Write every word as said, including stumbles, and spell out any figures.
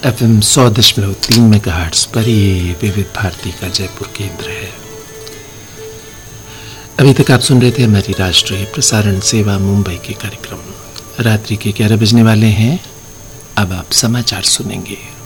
F M सौ दशमलव तीन मेगाहर्ट्ज पर ये विविध भारती का जयपुर केंद्र है। अभी तक आप सुन रहे थे हमारी राष्ट्रीय प्रसारण सेवा मुंबई के कार्यक्रम। रात्रि के ग्यारह बजने वाले हैं। अब आप समाचार सुनेंगे।